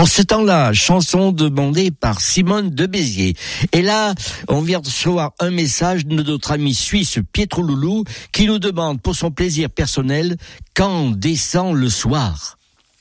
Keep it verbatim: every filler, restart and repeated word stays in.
En ce temps-là, chanson demandée par Simone de Béziers. Et là, on vient de recevoir un message de notre ami suisse Pietro Loulou qui nous demande pour son plaisir personnel quand descend le soir.